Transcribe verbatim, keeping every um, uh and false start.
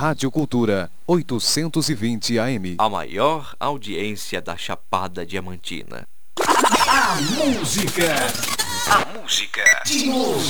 Rádio Cultura oitocentos e vinte A M. A maior audiência da Chapada Diamantina. A música. A música de hoje.